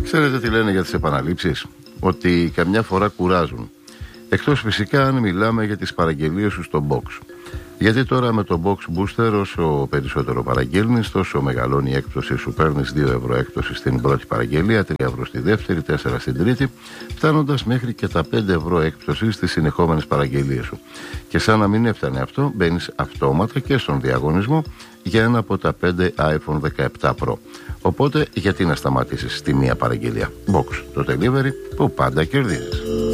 Ξέρετε τι λένε για τις επαναλήψεις? Ότι καμιά φορά κουράζουν. Εκτός φυσικά αν μιλάμε για τις παραγγελίες σου στο box. Γιατί τώρα με το box booster όσο περισσότερο παραγγέλνεις, τόσο μεγαλώνει η έκπτωση σου. Παίρνεις 2 ευρώ έκπτωση στην πρώτη παραγγελία, 3 ευρώ στη δεύτερη, 4 στην τρίτη, φτάνοντας μέχρι και τα 5 ευρώ έκπτωση στις συνεχόμενες παραγγελίες σου. Και σαν να μην έφτανε αυτό, μπαίνεις αυτόματα και στον διαγωνισμό για ένα από τα 5 iPhone 17 Pro. Οπότε γιατί να σταματήσεις στη μία παραγγελία? Box, το delivery που πάντα κερδίζεις.